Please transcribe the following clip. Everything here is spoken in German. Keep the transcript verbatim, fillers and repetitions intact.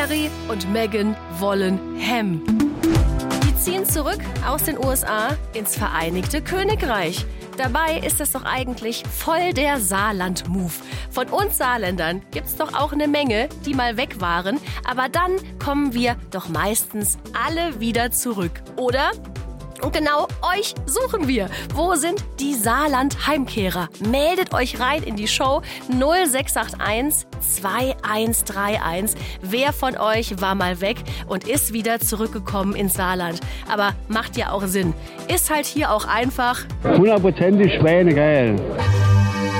Harry und Meghan wollen Ham. Die ziehen zurück aus den U S A ins Vereinigte Königreich. Dabei ist das doch eigentlich voll der Saarland-Move. Von uns Saarländern gibt's doch auch eine Menge, die mal weg waren. Aber dann kommen wir doch meistens alle wieder zurück, oder? Und genau euch suchen wir. Wo sind die Saarland-Heimkehrer? Meldet euch rein in die Show null sechs acht eins zwei eins drei eins. Wer von euch war mal weg und ist wieder zurückgekommen ins Saarland? Aber macht ja auch Sinn. Ist halt hier auch einfach hundertprozentig Schwäne, geil.